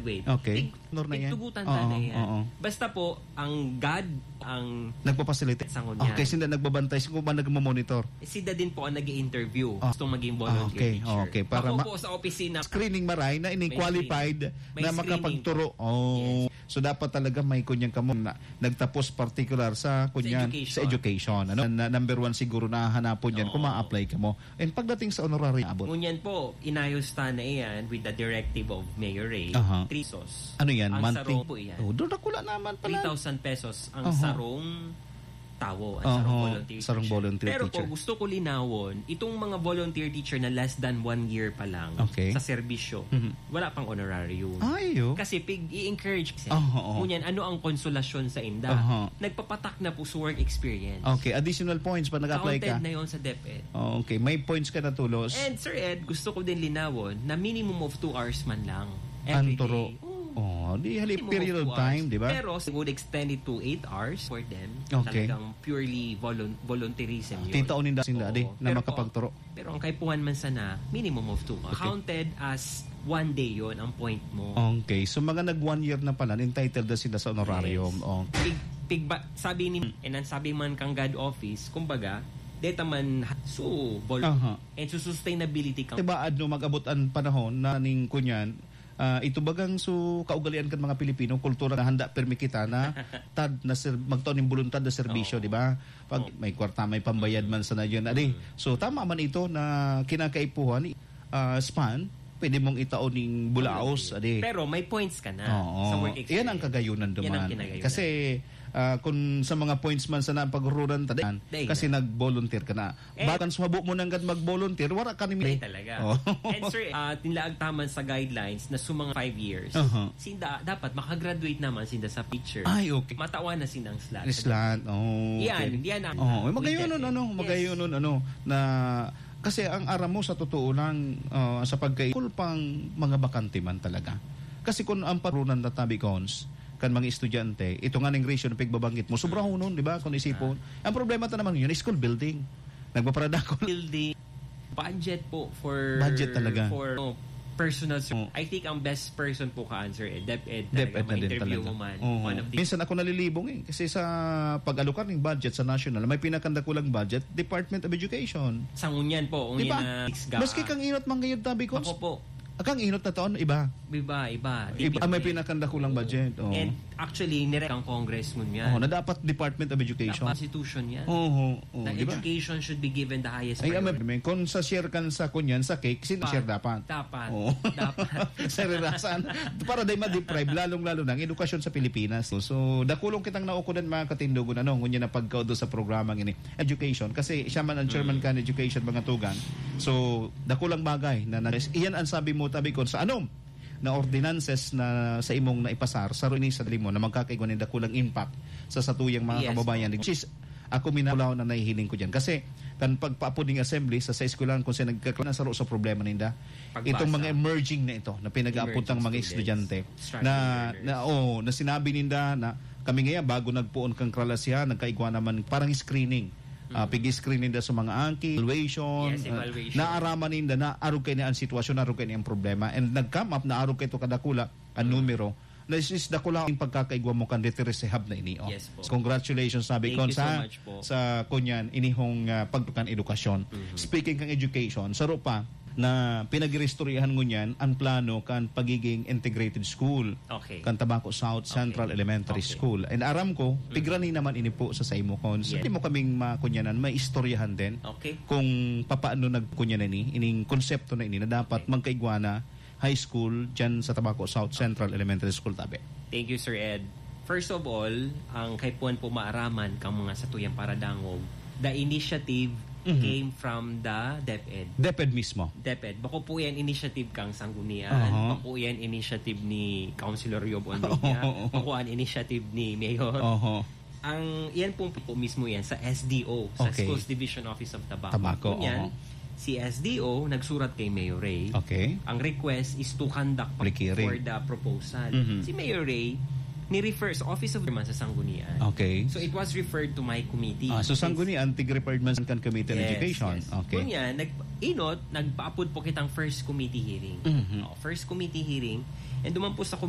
Wait. Okay. Tugutan na yan. Basta po, ang God, ang nagpapacilitate. Okay, sila nagbabantay. Sino ba nagmamonitor? Sila din po ang nag-i-interview. Gustong maging volunteer teacher. Okay. Para ako po sa opisina. Screening maray na ini-qualified na makapagturo. Yes. So dapat talaga may kunyang kamo na nagtapos particular sa kunyan sa education. Ano? Number 1 siguro na hanapon yan kung ma-apply ka mo. And pagdating sa honorary abot. Ngunyan po, inayos na yan with the directive of Mayor Ray. 3 pesos. Ano yan? Ang monthly? sarong po yan. Doon nakula naman pala. 3,000 pesos ang sarong tawo. Ang sarong volunteer teacher. Pero po, gusto ko linawon, itong mga volunteer teacher na less than 1 year pa lang sa serbisyo, wala pang honorarium. Kasi i-encourage kasi. Ngunyan, ano ang konsolasyon sa inda? Nagpapatak na po sa work experience. Okay, additional points pa nag-apply ka? Counted na yon sa DepEd. Okay, may points ka na tulos. And Sir Ed, gusto ko din linawon na minimum of 2 hours man lang every day. Di halip period of time, di ba? Pero would extend it to 8 hours for them. Okay. Talagang purely volunteerism yun. Titaunin na sila na makapagturo. Pero ang kaipuhan man sana, minimum of 2 hours. Counted as 1 day yon ang point mo. Okay. So mga nag 1 year na pala, entitled na sila sa honorarium. Yes. Sabi man kang God office, kumbaga, data man and sustainability ka. Diba mag-abot ang panahon na ning kunyan, ito bagang kaugalian kan mga Pilipino kultura na handa permi kita na tad na magtaon ning voluntad na serbisyo, di ba? Pag may kwarta, may pambayad man sa nadyon So tama man ito na kinakaipuhan span pwede mong itaon ning bulaos pero may points ka na sa work experience. Yan ang kagayunan duman. Kasi kung sa mga points man sa pagruran tadan kasi nag-volunteer ka na. Bakan sumabok mo nang mag-volunteer, wala ka ni talaga. And sir, tinlaag taman sa guidelines na sumang 5 years. Sinda dapat makagraduate naman sinda sa teacher. Okay. Matawan na sinang slant. Yan. Magayon na kasi ang aram mo sa totoo lang sa pagkaikul pang mga bakante man talaga. Kasi kung ang parunan na tabi cons kan mga estudyante, ito nga ning ratio na pigbabanggit mo, sobrang hunon, di ba? Kung isipon. Ang problema ta naman yun, school building. Nagpaparadakol. Building. Budget po for... Budget talaga. For personal. I think ang best person po ka-answer DepEd na din interview talaga. mo man. Minsan ako nalilibong kasi sa pag-alokar ng budget sa national, may pinakandakulang budget, Department of Education. Sangunyan po. Diba? Maski kang inot manggayod tabi ko. Ako po. Kang inot na taon, iba. Iba. May pinakandakulang budget. And actually, nirek ang congressman yan. Na dapat Department of Education. Dapat institution yan. Diba? Education should be given the highest priority. Kung sa share kan sa kunyan, sa cake, share dapat. Dapat. Sa rerasan. Para day ma-deprive, lalong-lalo ng edukasyon sa Pilipinas. So, dakulong kitang naukudan mga katindugon, ngunyan na pagkaudo sa programang ini. Education. Kasi siya man ang chairman kan education mga tugan. So, dakulang bagay na iyan ang sabi mo tabi ko sa na ordinances na sa imong naipasar sa ruini sa mo na magkakaigwan ng dakulang impact sa satuyang mga kababayan. Which is, ako minulaw na nahihiling ko dyan. Kasi, kan pagpaapod ng assembly sa eskwelahan kung siya nagkakaroon sa sa problema ninda, itong mga emerging na ito, na pinag-aapod ng mga estudyante, na sinabi ninda na kami ngayon, bago nagpuon kang kralasya, nagkaigwa naman parang screening. Pig-screen ninda sa mga angki, evaluation, naaraman ninda na arog kayo ang sitwasyon, arog kayo ang problema, and nag-come up na arog kayo kadakula ang numero na is dakula ang pagkakaigwa mo kan rehab na ini. Congratulations sabi ko sa kunyan inihong pagtukan edukasyon. Speaking kang education, saro pa na pinag-restoryahan ngunyan ang plano kan pagiging integrated school kan Tabaco South Central Elementary School. And aram ko, pigrani naman ini po sa imo cons. Hindi mo kaming makunyanan, may istoryahan din kung papaano nagkunyanan ining konsepto na ini na dapat magkaigwana high school dyan sa Tabaco South Central Elementary School tabi. Thank you, Sir Ed. First of all, ang kaipuan po maaraman kang mga satuyang paradangog, the initiative came from the DepEd. DepEd mismo? DepEd. Bako po yan initiative kang Sanggunian. Bako yan initiative ni Councilor Yob Ondinya. Bako yan initiative ni Mayor. Ang yan po mismo yan sa SDO, sa Schools Division Office of Tobacco. Yan, si SDO nagsurat kay Mayor Ray. Ang request is to conduct for the proposal. Si Mayor Ray ni-refer sa Office of Chairman sa Sanggunian. So it was referred to my committee. So Sanggunian, tig-referred man kan Committee on Education. Kung yan, nagpaapod po kitang first committee hearing. First committee hearing. And duman po sa